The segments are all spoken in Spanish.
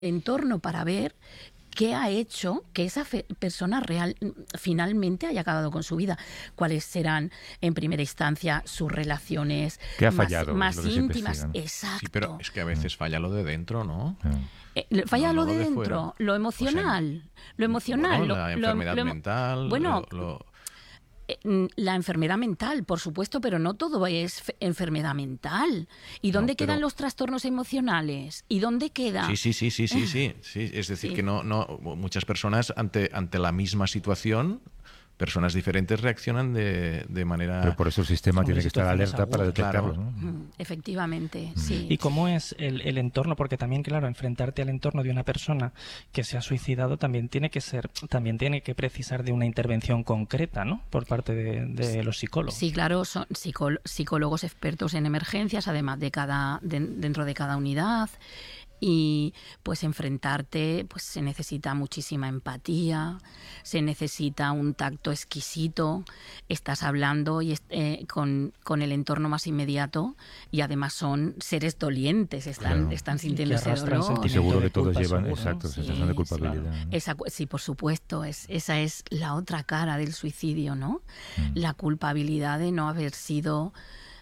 entorno para ver qué ha hecho que esa persona finalmente haya acabado con su vida. Cuáles serán, en primera instancia, sus relaciones ¿Qué ha fallado? más Es lo que íntimas. ¿no? Exacto. Sí, pero es que a veces falla lo de dentro, ¿no? Falla No lo de de dentro, fuera. lo emocional. Lo emocional. Bueno, la enfermedad mental. Bueno, la enfermedad mental, por supuesto, pero no todo es enfermedad mental. ¿Y dónde quedan los trastornos emocionales? ¿Y dónde queda? Sí. Es decir, que no muchas personas ante la misma situación, personas diferentes reaccionan de manera... Pero por eso el sistema tiene que estar alerta para detectarlo, claro. ¿no? Efectivamente, sí. ¿Y cómo es el entorno? Porque también, claro, enfrentarte al entorno de una persona que se ha suicidado también tiene que precisar de una intervención concreta, ¿no? Por parte de los psicólogos. Sí, claro, son psicólogos expertos en emergencias, además dentro de cada unidad. Y pues enfrentarte, pues se necesita muchísima empatía, se necesita un tacto exquisito, estás hablando con el entorno más inmediato y además son seres dolientes, están sintiendo ese dolor. Y seguro que todos llevan, seguro, exacto, sensación de culpabilidad. Claro. Sí, por supuesto, esa es la otra cara del suicidio, ¿no? La culpabilidad de no haber sido...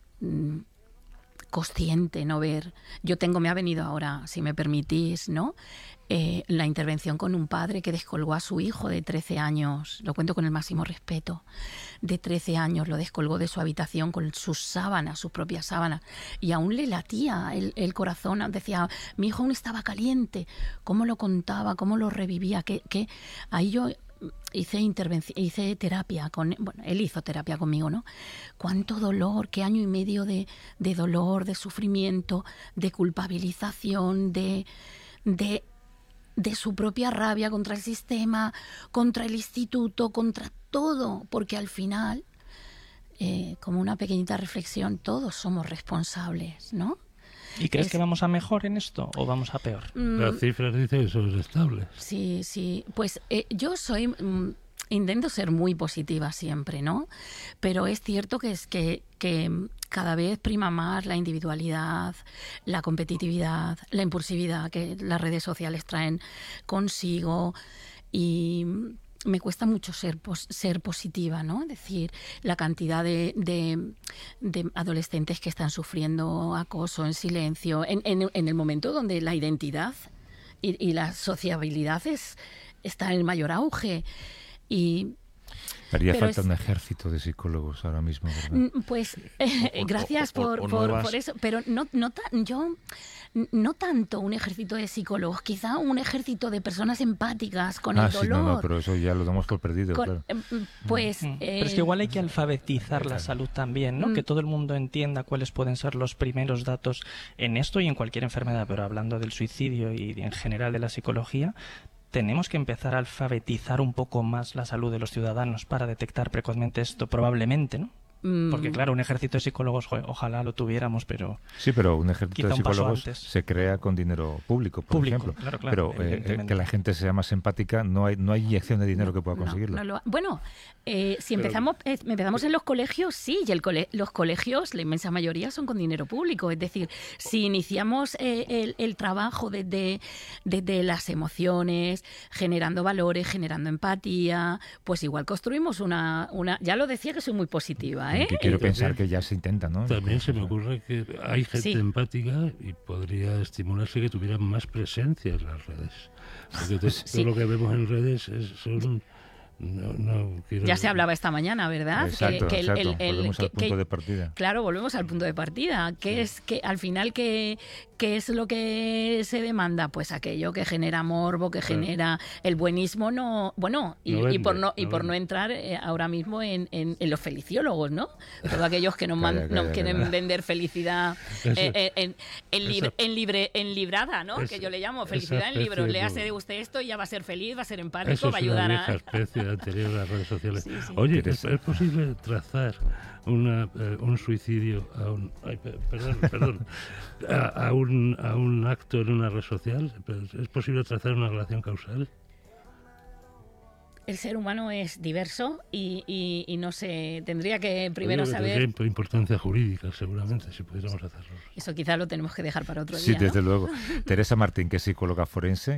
consciente, no ver. Me ha venido ahora, si me permitís, ¿no? La intervención con un padre que descolgó a su hijo de 13 años, lo cuento con el máximo respeto, de 13 años, lo descolgó de su habitación con sus sábanas, sus propias sábanas, y aún le latía el corazón, decía, mi hijo aún estaba caliente, cómo lo contaba, cómo lo revivía, que ahí yo... hice terapia él hizo terapia conmigo, ¿no? Cuánto dolor, qué año y medio de dolor, de sufrimiento, de culpabilización, de su propia rabia contra el sistema, contra el instituto, contra todo, porque al final, como una pequeñita reflexión, todos somos responsables, ¿no? ¿Y crees que vamos a mejor en esto o vamos a peor? Las cifras dicen que son estables. Sí. Pues yo intento ser muy positiva siempre, ¿no? Pero es cierto que cada vez prima más la individualidad, la competitividad, la impulsividad que las redes sociales traen consigo y... me cuesta mucho ser positiva, ¿no? Es decir, la cantidad de adolescentes que están sufriendo acoso en silencio, en el momento donde la identidad y la sociabilidad está en el mayor auge. Haría falta un ejército de psicólogos ahora mismo, ¿verdad? Pues gracias por eso, pero yo no tanto un ejército de psicólogos, quizá un ejército de personas empáticas con el dolor. Sí, pero eso ya lo damos por perdido, claro. Pues, pero es que igual hay que alfabetizar la salud también, ¿no? Que todo el mundo entienda cuáles pueden ser los primeros datos en esto y en cualquier enfermedad, pero hablando del suicidio y en general de la psicología, tenemos que empezar a alfabetizar un poco más la salud de los ciudadanos para detectar precozmente esto, probablemente, ¿no? Porque claro, un ejército de psicólogos, ojalá lo tuviéramos, pero... Sí, pero un ejército de psicólogos antes. se crea con dinero público, por ejemplo. Claro, pero que la gente sea más empática, no hay inyección de dinero que pueda conseguirlo. Bueno, si empezamos en los colegios, sí, y los colegios, la inmensa mayoría son con dinero público. Es decir, si iniciamos el trabajo desde las emociones, generando valores, generando empatía, pues igual construimos una... Ya lo decía que soy muy positiva, ¿eh? Que quiero pensar que ya se intenta, ¿no? También se me ocurre que hay gente empática y podría estimularse que tuvieran más presencia en las redes. Porque todo lo que vemos en redes son... Ya se hablaba esta mañana, ¿verdad? Exacto. Volvemos al punto de partida. Claro, volvemos al punto de partida. Es que al final ¿qué es lo que se demanda? Pues aquello que genera morbo, que genera el buenismo, por no entrar ahora mismo en los feliciólogos, ¿no? Todos aquellos que nos quieren vender felicidad en librada, ¿no? Que yo le llamo felicidad en libros. Léase de usted esto y ya va a ser feliz, va a ser empático, va a ayudar a... especie anterior a las redes sociales. Sí. Oye, ¿es posible trazar un suicidio a un acto en una red social? ¿Es posible trazar una relación causal? El ser humano es diverso y no sé, tendría que primero saber... Tendría importancia jurídica, seguramente, si pudiéramos hacerlo. Eso quizá lo tenemos que dejar para otro día. Sí, desde ¿no? luego. Teresa Martín, que es psicóloga forense,